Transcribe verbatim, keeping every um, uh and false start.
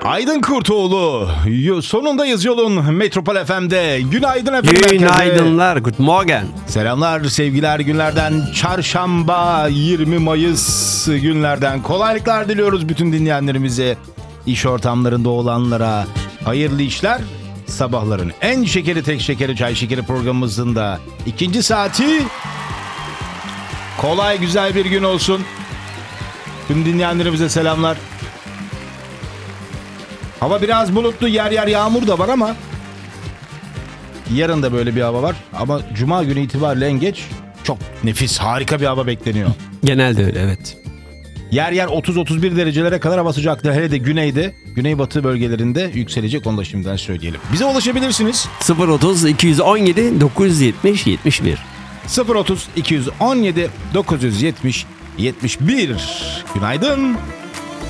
Aydın Kurtoğlu. Sonundayız yolun Metropol F M'de. Günaydın efendim. Günaydınlar. Good morgen. Selamlar, sevgiler günlerden. Çarşamba yirmi Mayıs günlerden. Kolaylıklar diliyoruz bütün dinleyenlerimize. İş ortamlarında olanlara hayırlı işler. Sabahların en şekeri tek şekeri çay şekeri programımızın da ikinci saati. Kolay güzel bir gün olsun. Tüm dinleyenlerimize selamlar. Hava biraz bulutlu, yer yer yağmur da var ama yarın da böyle bir hava var. Ama cuma günü itibariyle en geç çok nefis, harika bir hava bekleniyor. Genelde öyle, evet. Yer yer otuz otuz bir derecelere kadar hava sıcaklığı, hele de güneyde, güneybatı bölgelerinde yükselecek, onu da şimdiden söyleyelim. Bize ulaşabilirsiniz. sıfır otuz iki yüz on yedi dokuz yüz yetmiş yetmiş bir sıfır otuz iki yüz on yedi dokuz yüz yetmiş yetmiş bir. Günaydın.